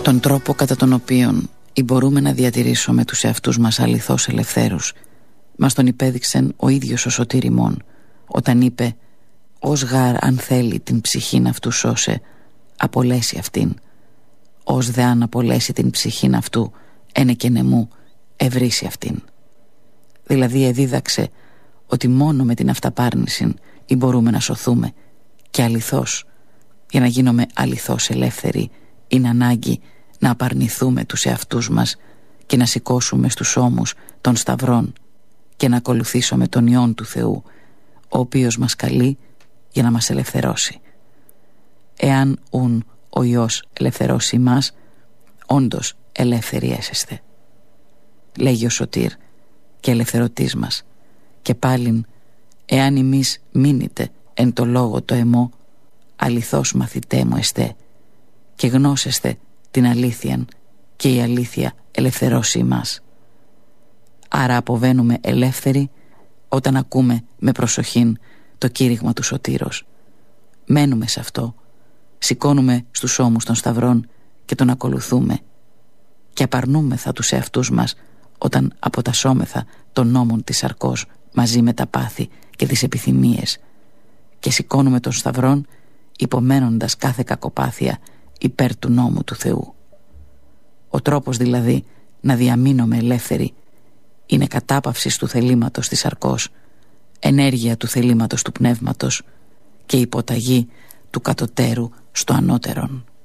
τον τρόπο κατά τον οποίον μπορούμε να διατηρήσουμε τους εαυτούς μας αληθώς ελευθέρους μας τον υπέδειξεν ο ίδιος ο Σωτήρ ημών, όταν είπε «Ως γάρ αν θέλει την ψυχήν αυτού σώσε, απολέσει αυτήν. Ως δε αν απολέσει την ψυχήν αυτού, ένε και νεμού, ευρύσει αυτήν». Δηλαδή εδίδαξε ότι μόνο με την αυταπάρνηση μπορούμε να σωθούμε, και αληθώς, για να γίνουμε αληθώς ελεύθεροι, είναι ανάγκη να απαρνηθούμε τους εαυτούς μας και να σηκώσουμε στους ώμους των σταυρών και να ακολουθήσουμε τον Υιόν του Θεού, ο οποίος μας καλεί για να μας ελευθερώσει. Εάν ουν ο Υιός ελευθερώσει μας, όντως ελεύθεροι έσεστε, λέγει ο Σωτήρ και ελευθερωτής μας. Και πάλιν, εάν ημείς μείνετε εν το λόγο το εμό, αληθώς μαθητέ μου εστέ, και γνώσεστε την αλήθειαν, και η αλήθεια ελευθερώσει μας. Άρα αποβαίνουμε ελεύθεροι όταν ακούμε με προσοχήν το κήρυγμα του Σωτήρος. Μένουμε σε αυτό, σηκώνουμε στους ώμους των σταυρών και τον ακολουθούμε, και απαρνούμεθα τους εαυτούς μας όταν αποτασσόμεθα των νόμων της σαρκός μαζί με τα πάθη και τις επιθυμίες, και σηκώνουμε των σταυρών υπομένοντας κάθε κακοπάθεια υπέρ του νόμου του Θεού. Ο τρόπος δηλαδή να διαμείνουμε ελεύθεροι είναι κατάπαυση του θελήματος της σαρκός, ενέργεια του θελήματος του πνεύματος και υποταγή του κατωτέρου στο ανώτερον.